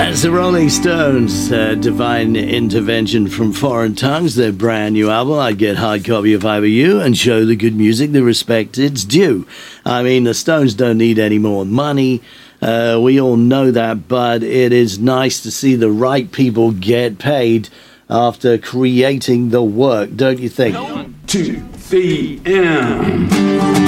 That's the Rolling Stones, Divine Intervention from Foreign Tongues, their brand new album. I'd get hard copy if I were you and show the good music the respect it's due. I mean, the Stones don't need any more money. We all know that, but it is nice to see the right people get paid after creating the work, don't you think? 1, 2, 3, and...